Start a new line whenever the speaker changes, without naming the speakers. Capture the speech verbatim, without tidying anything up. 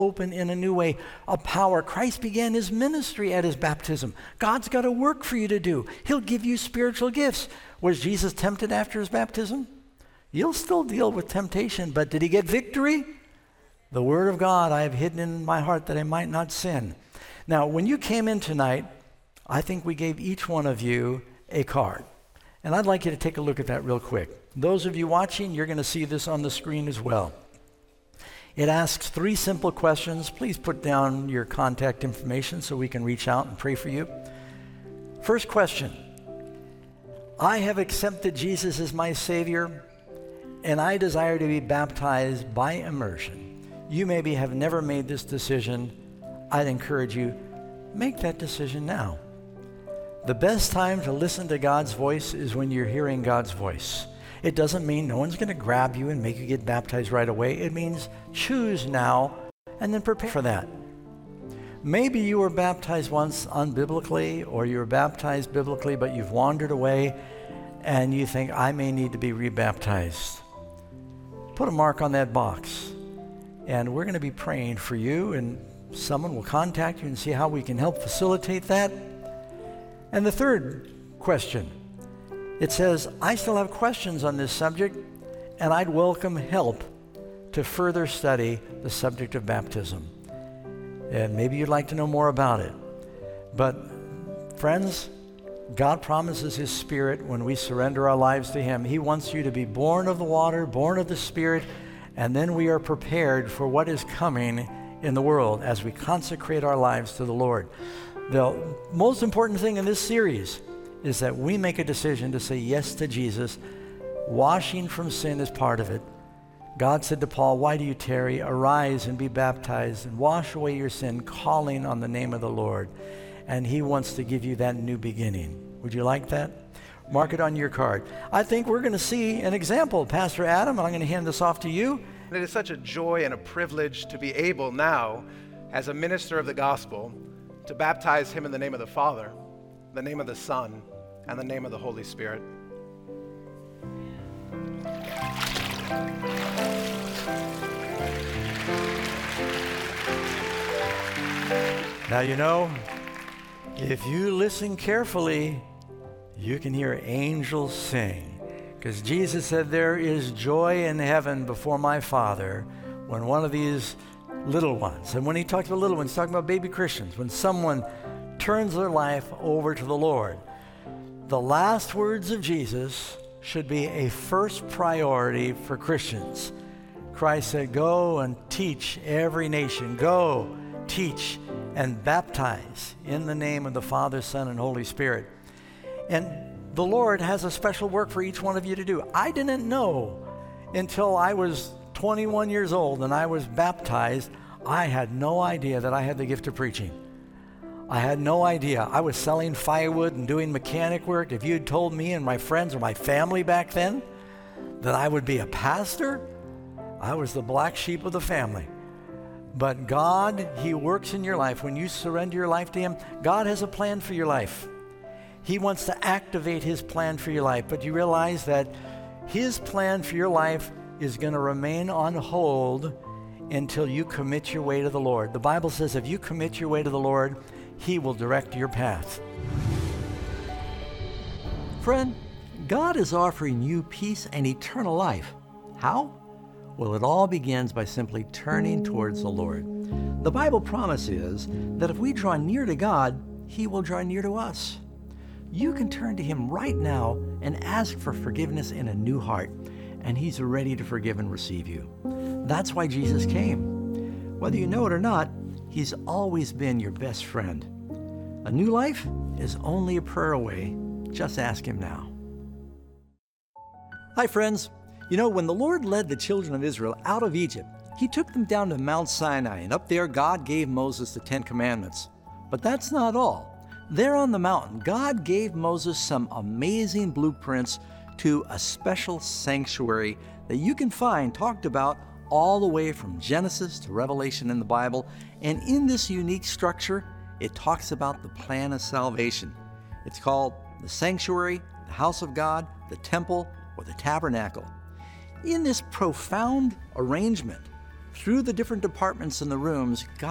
open in a new way of power. Christ began his ministry at his baptism. God's got a work for you to do. He'll give you spiritual gifts. Was Jesus tempted after his baptism? You'll still deal with temptation, but did he get victory? The word of God I have hidden in my heart that I might not sin. Now, when you came in tonight, I think we gave each one of you a card. And I'd like you to take a look at that real quick. Those of you watching, you're going to see this on the screen as well. It asks three simple questions. Please put down your contact information so we can reach out and pray for you. First question: I have accepted Jesus as my Savior, and I desire to be baptized by immersion. You maybe have never made this decision. I'd encourage you, make that decision now. The best time to listen to God's voice is when you're hearing God's voice. It doesn't mean no one's going to grab you and make you get baptized right away. It means choose now and then prepare for that. Maybe you were baptized once unbiblically, or you were baptized biblically, but you've wandered away and you think, I may need to be rebaptized. Put a mark on that box, and we're going to be praying for you, and someone will contact you and see how we can help facilitate that. And the third question, it says, I still have questions on this subject, and I'd welcome help to further study the subject of baptism. And maybe you'd like to know more about it. But friends, God promises his Spirit when we surrender our lives to him. He wants you to be born of the water, born of the Spirit, and then we are prepared for what is coming in the world as we consecrate our lives to the Lord. The most important thing in this series is that we make a decision to say yes to Jesus. Washing from sin is part of it. God said to Paul, why do you tarry? Arise and be baptized and wash away your sin, calling on the name of the Lord. And he wants to give you that new beginning. Would you like that? Mark it on your card. I think we're going to see an example. Pastor Adam, I'm going to hand this off to you.
It is such a joy and a privilege to be able now, as a minister of the gospel, to baptize him in the name of the Father, the name of the Son, and the name of the Holy Spirit.
Now, you know, if you listen carefully, you can hear angels sing. Because Jesus said, there is joy in heaven before my Father when one of these little ones, and when he talks about little ones, he's talking about baby Christians, when someone turns their life over to the Lord. The last words of Jesus should be a first priority for Christians. Christ said, go and teach every nation. Go, teach, and baptize in the name of the Father, Son, and Holy Spirit. And the Lord has a special work for each one of you to do. I didn't know until I was twenty-one years old and I was baptized. I had no idea that I had the gift of preaching. I had no idea. I was selling firewood and doing mechanic work. If you had told me and my friends or my family back then that I would be a pastor, I was the black sheep of the family. But God, he works in your life. When you surrender your life to him, God has a plan for your life. He wants to activate his plan for your life. But you realize that his plan for your life is going to remain on hold until you commit your way to the Lord. The Bible says if you commit your way to the Lord, he will direct your path.
Friend, God is offering you peace and eternal life. How? Well, it all begins by simply turning towards the Lord. The Bible promise is that if we draw near to God, he will draw near to us. You can turn to him right now and ask for forgiveness in a new heart, and he's ready to forgive and receive you. That's why Jesus came. Whether you know it or not, he's always been your best friend. A new life is only a prayer away. Just ask him now. Hi, friends. You know, when the Lord led the children of Israel out of Egypt, he took them down to Mount Sinai, and up there God gave Moses the Ten Commandments. But that's not all. There on the mountain, God gave Moses some amazing blueprints to a special sanctuary that you can find talked about all the way from Genesis to Revelation in the Bible. And in this unique structure, it talks about the plan of salvation. It's called the sanctuary, the house of God, the temple, or the tabernacle. In this profound arrangement, Through the different departments in the rooms, God